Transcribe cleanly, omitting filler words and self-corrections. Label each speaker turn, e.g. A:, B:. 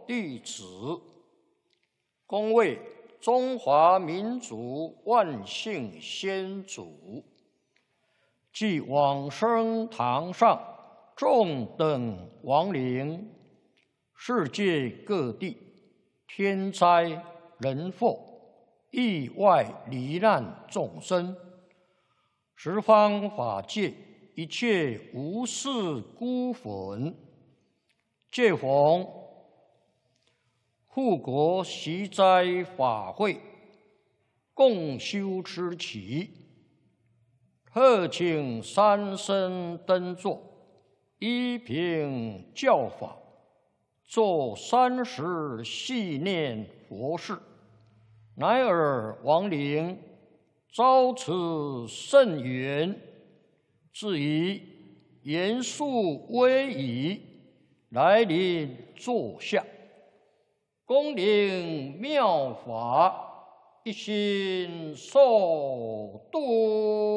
A: 弟子，恭为中华民族万姓先祖，即往生堂上众等亡灵，世界各地天灾人祸、意外罹难众生，十方法界一切无事孤魂，借逢护国息灾法会，共修持期，特请三僧登座，依凭教法，做30系念佛事，乃尔亡灵遭此甚缘，自以严肃威仪来临座下，恭领妙法，一心受度。